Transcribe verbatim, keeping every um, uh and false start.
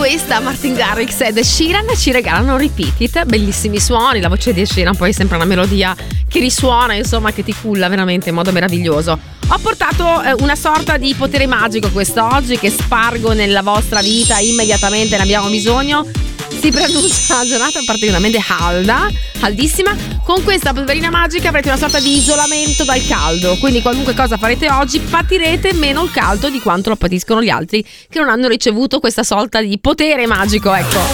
questa Martin Garrix ed Ed Sheeran ci regalano Repeat It, bellissimi suoni, la voce di Ed Sheeran poi è sempre una melodia che risuona, insomma, che ti culla veramente in modo meraviglioso. Ho portato eh, una sorta di potere magico quest'oggi che spargo nella vostra vita immediatamente, ne abbiamo bisogno. Si preannuncia una giornata particolarmente calda, caldissima. Con questa polverina magica avrete una sorta di isolamento dal caldo, quindi qualunque cosa farete oggi patirete meno il caldo di quanto lo patiscono gli altri che non hanno ricevuto questa sorta di potere magico, ecco.